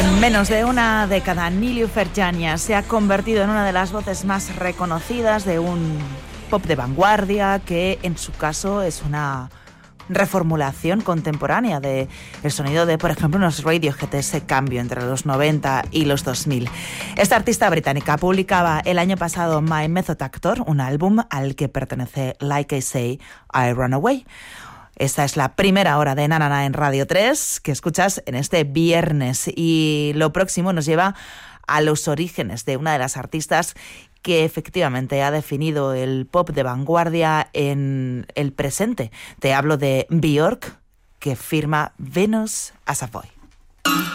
En menos de una década, Nilüfer Yanya se ha convertido en una de las voces más reconocidas de un pop de vanguardia que, en su caso, es una reformulación contemporánea del sonido de, por ejemplo, unos Radiohead, ese cambio entre los 90 y los 2000. Esta artista británica publicaba el año pasado My Method Actor, un álbum al que pertenece Like I Say, I Run Away. Esta es la primera hora de Na Na Na en Radio 3 que escuchas en este viernes, y lo próximo nos lleva a los orígenes de una de las artistas que efectivamente ha definido el pop de vanguardia en el presente. Te hablo de Björk, que firma Venus as a Boy.